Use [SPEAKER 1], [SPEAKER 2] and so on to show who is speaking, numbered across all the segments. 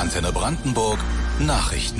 [SPEAKER 1] Antenne Brandenburg Nachrichten.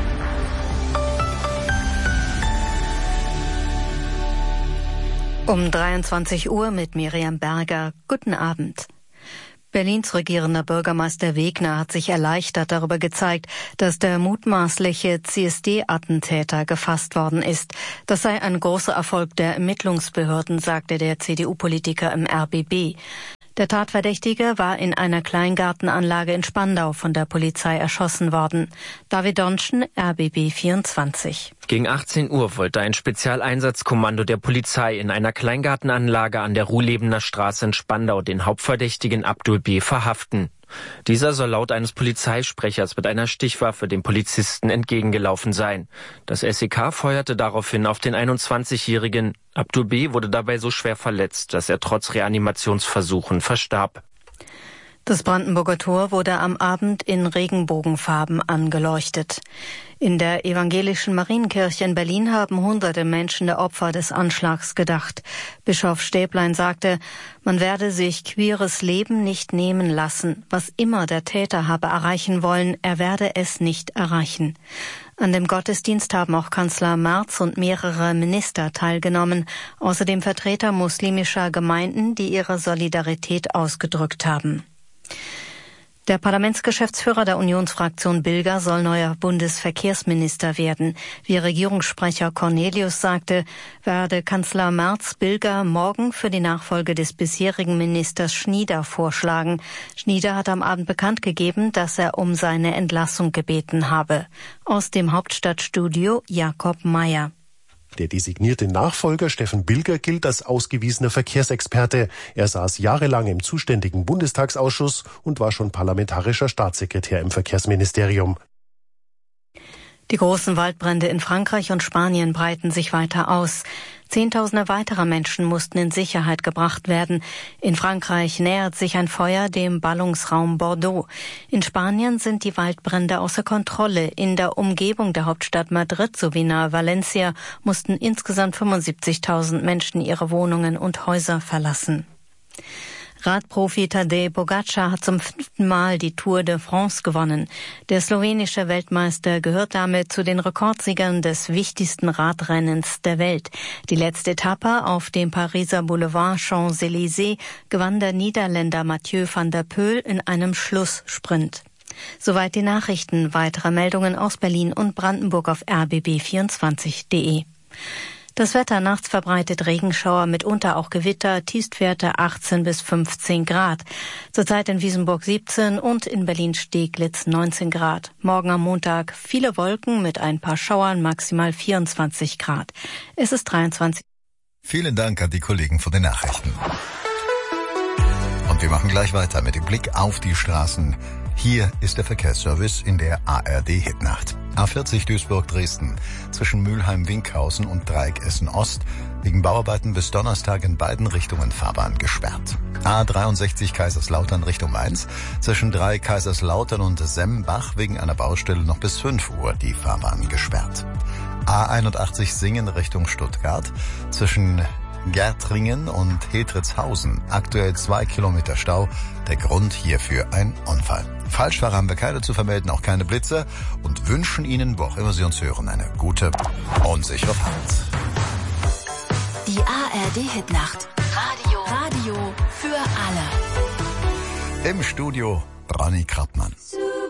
[SPEAKER 2] Um 23 Uhr mit Miriam Berger. Guten Abend. Berlins regierender Bürgermeister Wegner hat sich erleichtert darüber gezeigt, dass der mutmaßliche CSD-Attentäter gefasst worden ist. Das sei ein großer Erfolg der Ermittlungsbehörden, sagte der CDU-Politiker im RBB. Der Tatverdächtige war in einer Kleingartenanlage in Spandau von der Polizei erschossen worden. David Donschen, RBB 24.
[SPEAKER 3] Gegen 18 Uhr wollte ein Spezialeinsatzkommando der Polizei in einer Kleingartenanlage an der Ruhlebener Straße in Spandau den Hauptverdächtigen Abdul B. verhaften. Dieser soll laut eines Polizeisprechers mit einer Stichwaffe dem Polizisten entgegengelaufen sein. Das SEK feuerte daraufhin auf den 21-Jährigen. Abdul B. wurde dabei so schwer verletzt, dass er trotz Reanimationsversuchen verstarb.
[SPEAKER 2] Das Brandenburger Tor wurde am Abend in Regenbogenfarben angeleuchtet. In der evangelischen Marienkirche in Berlin haben hunderte Menschen der Opfer des Anschlags gedacht. Bischof Stäblein sagte, man werde sich queeres Leben nicht nehmen lassen. Was immer der Täter habe erreichen wollen, er werde es nicht erreichen. An dem Gottesdienst haben auch Kanzler Merz und mehrere Minister teilgenommen, außerdem Vertreter muslimischer Gemeinden, die ihre Solidarität ausgedrückt haben. Der Parlamentsgeschäftsführer der Unionsfraktion Bilger soll neuer Bundesverkehrsminister werden. Wie Regierungssprecher Cornelius sagte, werde Kanzler Merz Bilger morgen für die Nachfolge des bisherigen Ministers Schnieder vorschlagen. Schnieder hat am Abend bekannt gegeben, dass er um seine Entlassung gebeten habe. Aus dem Hauptstadtstudio Jakob Mayer.
[SPEAKER 4] Der designierte Nachfolger Steffen Bilger gilt als ausgewiesener Verkehrsexperte. Er saß jahrelang im zuständigen Bundestagsausschuss und war schon parlamentarischer Staatssekretär im Verkehrsministerium.
[SPEAKER 2] Die großen Waldbrände in Frankreich und Spanien breiten sich weiter aus. Zehntausende weiterer Menschen mussten in Sicherheit gebracht werden. In Frankreich nähert sich ein Feuer dem Ballungsraum Bordeaux. In Spanien sind die Waldbrände außer Kontrolle. In der Umgebung der Hauptstadt Madrid sowie nahe Valencia mussten insgesamt 75.000 Menschen ihre Wohnungen und Häuser verlassen. Radprofi Tadej Pogačar hat zum 5. Mal die Tour de France gewonnen. Der slowenische Weltmeister gehört damit zu den Rekordsiegern des wichtigsten Radrennens der Welt. Die letzte Etappe auf dem Pariser Boulevard Champs-Élysées gewann der Niederländer Mathieu van der Poel in einem Schlusssprint. Soweit die Nachrichten. Weitere Meldungen aus Berlin und Brandenburg auf rbb24.de. Das Wetter: nachts verbreitet Regenschauer, mitunter auch Gewitter, Tiefstwerte 18 bis 15 Grad. Zurzeit in Wiesenburg 17 und in Berlin-Steglitz 19 Grad. Morgen am Montag viele Wolken mit ein paar Schauern, maximal 24 Grad. Es ist 23.
[SPEAKER 5] Vielen Dank an die Kollegen von den Nachrichten. Und wir machen gleich weiter mit dem Blick auf die Straßen. Hier ist der Verkehrsservice in der ARD-Hitnacht. A40 Duisburg-Dresden zwischen Mülheim-Winkhausen und Dreieck Essen-Ost wegen Bauarbeiten bis Donnerstag in beiden Richtungen Fahrbahn gesperrt. A63 Kaiserslautern Richtung Mainz zwischen Dreieck Kaiserslautern und Sembach wegen einer Baustelle noch bis 5 Uhr die Fahrbahn gesperrt. A81 Singen Richtung Stuttgart zwischen Gärtringen und Hedritzhausen. Aktuell 2 Kilometer Stau. Der Grund hierfür ein Unfall. Falschfahrer haben wir keine zu vermelden, auch keine Blitze, und wünschen Ihnen, wo auch immer Sie uns hören, eine gute und sichere Fahrt.
[SPEAKER 6] Die ARD-Hitnacht. Radio für alle.
[SPEAKER 5] Im Studio Ronny Krappmann.